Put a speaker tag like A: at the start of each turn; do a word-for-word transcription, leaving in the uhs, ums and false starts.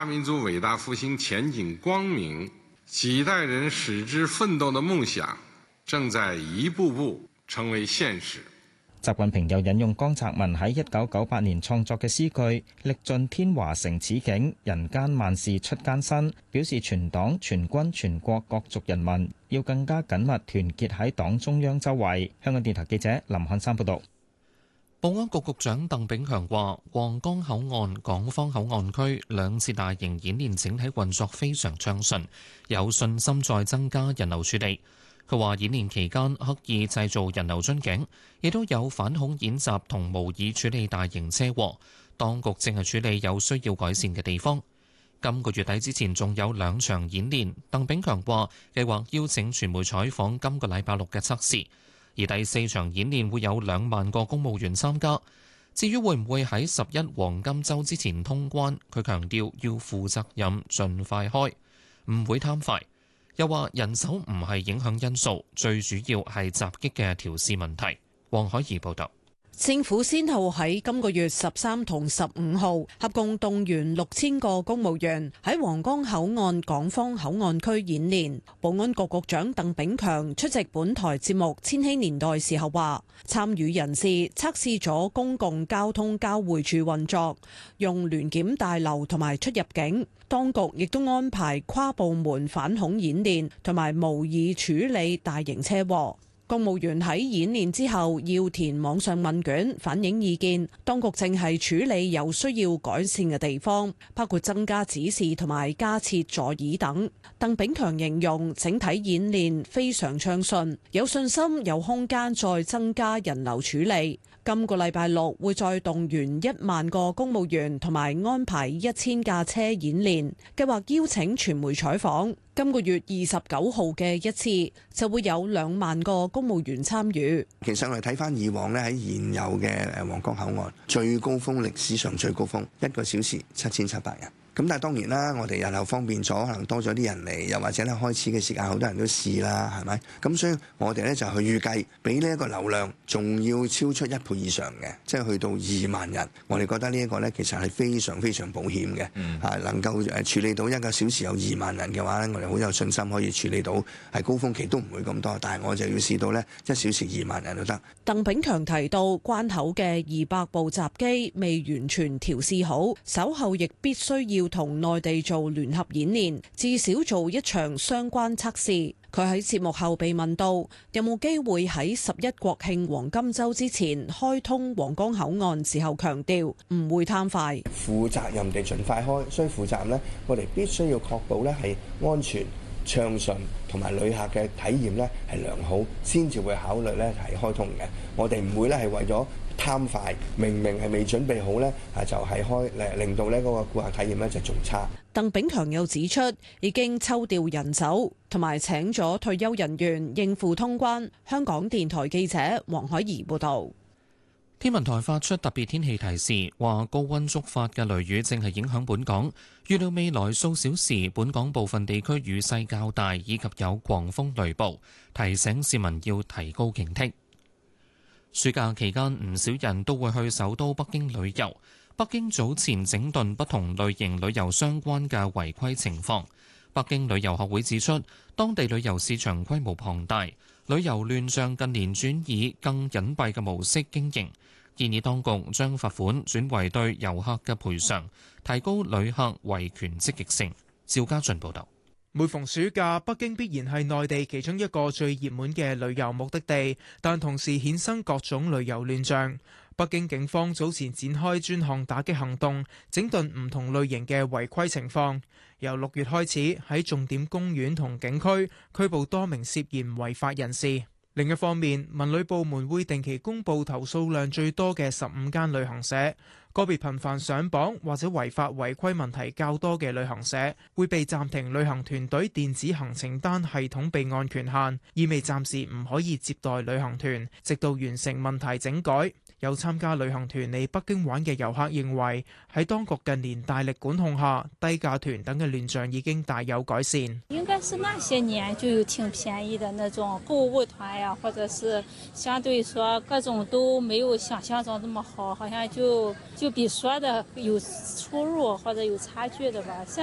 A: 民族偉大復興前景光明，幾代人矢志奮鬥的夢想正在一步步成為現實。
B: 習近平又引用江澤民喺一九九八年創作嘅詩句「歷盡天華成此景，人間萬事出艱辛」，表示全黨全軍全國各族人民要更加緊密團結喺黨中央周圍。香港電台記者林漢山報道。
C: 保安局局長鄧炳強話，皇崗口岸、港方口岸區兩次大型演練整體運作非常暢順，有信心再增加人流處理。佢話演練期間刻意製造人流樽頸，亦都有反恐演習同模擬處理大型車禍。當局正係處理有需要改善嘅地方。今個月底之前仲有兩場演練。鄧炳強話計劃邀請傳媒採訪今個禮拜六嘅測試，而第四場演練會有兩萬個公務員參加。至於會唔會喺十一黃金週之前通關，佢強調要負責任，盡快開，唔會貪快。又話人手唔係影響因素，最主要係襲擊嘅調試問題。黃海怡報導。
D: 政府先後喺今個月十三同十五號合共動員六千個公務員喺皇崗口岸港方口岸區演練。保安局局長鄧炳強出席本台節目《千禧年代》時候話，參與人士測試咗公共交通交匯處運作，用聯檢大樓同埋出入境。當局亦都安排跨部門反恐演練同埋模擬處理大型車禍。公務員喺演練之後要填網上問卷反映意見，當局正係處理有需要改善嘅地方，包括增加指示同埋加設座椅等。鄧炳強形容整體演練非常暢順，有信心有空間再增加人流處理。今個禮拜六會再動員一萬個公務員同埋安排一千架車演練，計劃邀請傳媒採訪。今個月二十九號嘅一次就會有兩萬個公務員參與。
E: 其實我哋睇翻以往咧，喺現有嘅誒皇崗口岸最高峰，歷史上最高峰一個小時七千七百人。咁但係當然啦，我哋人流方便咗，可能多咗啲人嚟，又或者咧開始嘅時間好多人都試啦，係咪？咁所以我哋咧就去預計，比呢一個流量仲要超出一倍以上嘅，即係去到二萬人。我哋覺得呢一個咧其實係非常非常保險嘅，嗯、啊能夠誒處理到一個小時有二萬人嘅話咧，我哋好有信心可以處理到，係高峰期都唔會咁多，但係我就要試到咧一小時二萬人都得。
D: 鄧炳強提到，關口嘅二百部閘機未完全調試好，稍後亦必須要同內地做聯合演練，至少做一場相關測試。佢喺節目後被問到有冇機會喺十一國慶黃金週之前開通皇崗口岸時候，強調唔會貪快，
E: 負責任地盡快開。所以負責任呢，我哋必須要確保呢係安全暢順，同埋旅客嘅體驗呢係良好，先至會考慮呢係開通嘅。我哋唔會呢係為咗貪快，明明係未準備好呢，啊就係開誒，令到呢嗰個顧客體驗呢就仲差。
D: 鄧炳強又指出，已經抽調人手，同埋請咗退休人員應付通關。香港電台記者黃海怡報導。
C: 天文台發出特別天氣提示，話高溫觸發嘅雷雨正係影響本港，預料未來數小時本港部分地區雨勢較大，以及有狂風雷暴，提醒市民要提高警惕。暑假期間唔少人都會去首都北京旅遊。北京早前整頓不同類型旅遊相關嘅違規情況。北京旅遊學會指出，當地旅遊市場規模龐大，旅遊亂象近年轉以更隱蔽嘅模式經營，建議當局將罰款轉為對遊客嘅賠償，提高旅客維權積極性。趙家俊報導。
F: 每逢暑假，北京必然係內地其中一個最熱門嘅旅遊目的地，但同時衍生各種旅遊亂象。北京警方早前展開專項打擊行動，整頓唔同類型嘅違規情況。由六月開始，喺重點公園同景區拘捕多名涉嫌違法人士。另一方面，文旅部門會定期公佈投訴量最多嘅十五間旅行社，個別頻繁上榜或者違法違規問題較多嘅旅行社會被暫停旅行團隊電子行程單系統備案權限，意味暫時唔可以接待旅行團，直到完成問題整改。有參加旅行團嚟北京玩嘅遊客認為，喺當局近年大力管控下，低價團等嘅亂象已經大有改善。
G: 應該是那些年就有挺便宜的那種購物團呀，或者是相對說各種都沒有想象中這麼好，好像就就比說的有出入或者有差距的吧。